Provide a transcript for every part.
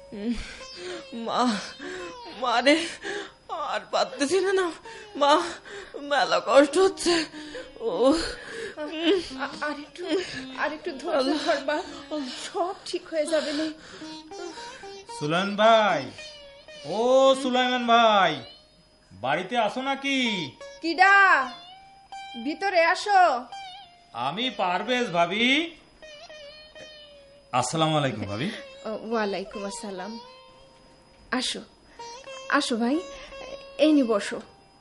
মা, মানে আর পারতেছি না, না মা, মেলা কষ্ট হচ্ছে। ও আরেকটু ধৈর্য ধরবা, সব ঠিক হয়ে যাবে না। সুলাইমান ভাই, ও সুলাইমান ভাই, বাড়িতে আসো নাকি? কিডা? ভিতরে আসো। আমি পারভেজ ভাবি। আসসালামু আলাইকুম ভাবি। ওয়ালাইকুম আসসালাম। আসো আসো ভাই, এই নি বসো।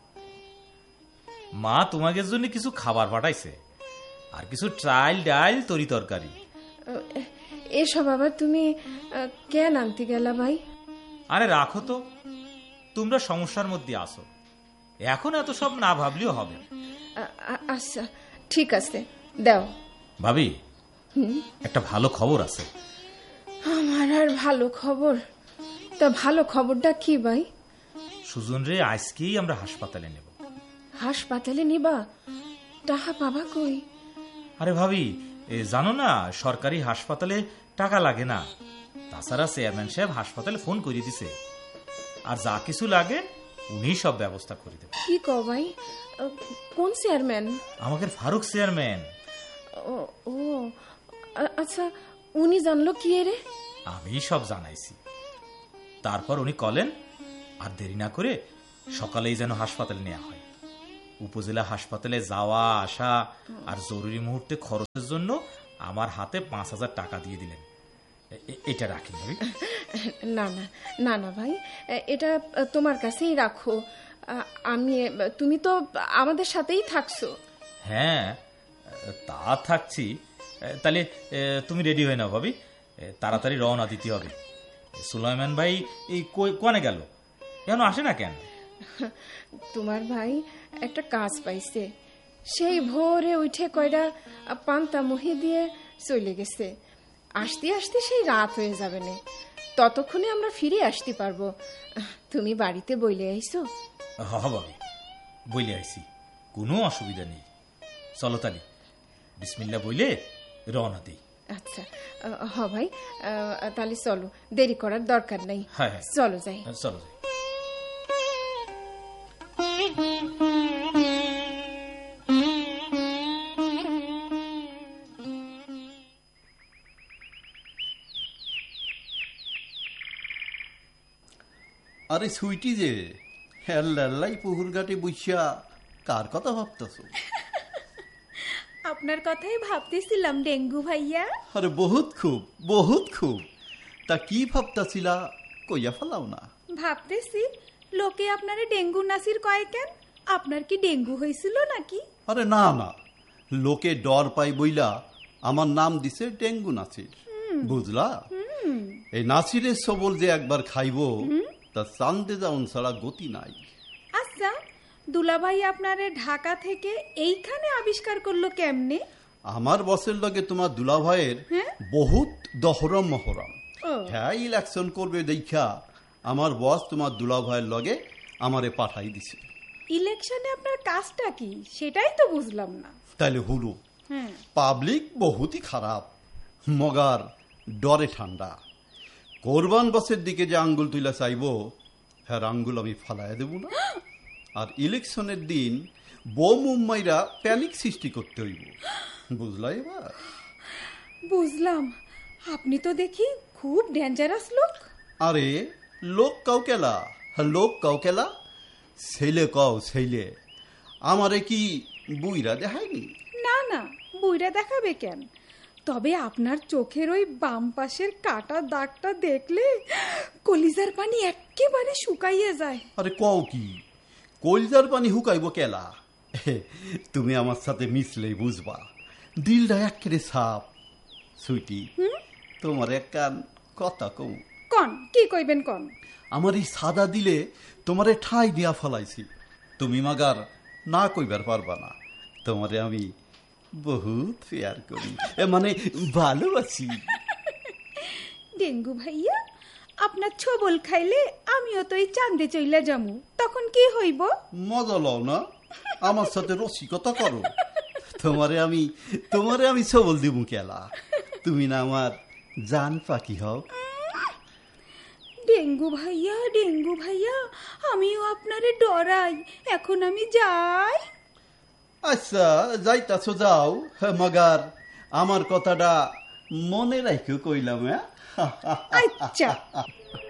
মা তোমাদের জন্য কিছু খাবার পাঠাইছে, আর কিছু চাল ডাল তরি তরকারি। এসব আবার তুমি কেন আনতে গেলা ভাই? আরে রাখো তো, তোমরা সমস্যার মধ্যে আসো, এখন এত সব না ভাবলেও হবে। আচ্ছা ঠিক আছে, দাও। ভাবি, একটা ভালো খবর আছে। আমার আর ভালো খবর? তা ভালো খবরটা কি ভাই? সুজন রে আজকেই আমরা হাসপাতালে নেব। হাসপাতালে নিবা? টাকা পাবা কই? আরে ভাবি, জানো না সরকারি হাসপাতালে টাকা লাগে না। তাছাড়া চেয়ারম্যান সাহেব হাসপাতালে ফোন করে দিছে, আর যা কিছু লাগে উনি সব ব্যবস্থা করে দেবে। কি কও ভাই? কোন চেয়ারম্যান? আমাদের ফারুক চেয়ারম্যান। ও আচ্ছা, উনি জানলো কি রে? আমি সব জানাইছি। তারপর উনি কলেন আর দেরি না করে সকালেই যেন হাসপাতালে নেওয়া হয়। উপজেলা হাসপাতালে যাওয়া আসা আর জরুরি মুহূর্তে খরচের জন্য আমার হাতে 5,000 টাকা দিয়ে দিলেন। এটা রাখেন ভাবি। না না না না ভাই, এটা তোমার কাছেই রাখো। তুমি তো আমাদের সাথেই থাকছো। হ্যাঁ, তা থাকছি। তাহলে তুমি রেডি হয়ে নাও ভাবি, তাড়াতাড়ি রওনা দিতে হবে। সুলাইমান ভাই এই কোনে গেল, কেন আসে না কেন? তোমার ভাই একটা কাজ পাইছে, সেই ভোরে উঠে কয়টা পান্তা মুহি দিয়ে চলে গেছে। আসতে আসতে সেই রাত হয়ে যাবে না, ততক্ষণে আমরা ফিরে আসতে পারবো। তুমি বাড়িতে বইলে আইছো? ভাবি, বইলে আইছি, কোনো অসুবিধা নেই। চলো তালি, বিসমিল্লাহ বইলে রওনা দিই। আচ্ছা ভাই, তাহলে চলো, দেরি করার দরকার নাই। হ্যাঁ, চলো যাই। চলো যাই। আরে সুইটি যে হেল্লাই পুকুর ঘাটে বইসা কার কথা ভাবতেছ? আপনার কথাই ভাবতেছিলাম ডেঙ্গু ভাইয়া। আরে বহুত খুব। তা কি ভাবতাছিলা কইয়া ফেলাও না। ভাবতেছি লোকে আপনারে ডেঙ্গু নাসির কয় কেন? আপনার কি ডেঙ্গু হয়েছিল নাকি? আরে না না, লোকে ডর পাই বইলা আমার নাম দিছে ডেঙ্গু নাসির, বুঝলা? এই নাসিরের সবল যে একবার খাইব তা চান্দে যাওন ছাড়া গতি নাই। আচ্ছা, দুলাভাই আপনারে ঢাকা থেকে এইখানে আবিষ্কার করলো কেমনে? আমার বসের লগে তোমার দুলাভাইয়ের বহুত দহরম মহরম। হ্যাঁ, ইলেকশন করবে দেখা আমার বস তোমার দুলাভাইয়ের লগে আমারে পাঠাই দিছে। ইলেকশনে আপনার কাজটা কি সেটাই তো বুঝলাম না। তাইলে হলো পাবলিক বহুতই খারাপ, মগার ডরে ঠান্ডা। কোরবান বসের দিকে যে আঙ্গুল তুইলা চাইব, হ্যাঁ আঙ্গুল আমি ফালাইয়া দেব না। আর ইলেকশনের দিন বোম মুম্বাইরা প্যানিক সৃষ্টি করতে হইব, বুঝলা? এবার বুঝলাম, আপনি তো দেখি খুব ডেঞ্জারাস লোক। আরে লোক কাউকেলা ছেলে কও ছেলে, আমারে কি বুইরা দেখায়নি? না না, বুইরা দেখাবে কেন? তবে আপনার চোখের ওই বাম পাশের কাটা দাগটা দেখলে কলিজার পানি একেবারে শুকাইয়ে যায়। আরে কও কি, কলিজার পানি হুকাইব কেলা? তুমি আমার সাথে মিশলেই বুঝবা, দিলটা একেবারে সাপ। সুইটি, তোমার এক কান কথা কও। কন, কি কইবেন কন? আমার এই সাদা দিলে তোমারে ঠাই দিয়া ফলাইছি, তুমি মাগার না কইবার পারবা না। তোমারে আমি বহুত প্যার করি, মানে ভালোবাসি। ডেঙ্গু ভাইয়া, আপনার ছবল খাইলে আমিও তো এই চান্দে চইলা যামু, তখন কি হইব? মজা লও না, আমার সাথে রসিকতা করো। তোমারে আমি ছবল দিব কেলা? তুমি না আমার জান পাখি হও। ডেঙ্গু ভাইয়া আমিও আপনারে ডরাই, এখন আমি যাই। আচ্ছা যাইতাছো যাও, মগার আমার কথাটা মনে রাখো কইলাম। আচ্ছা।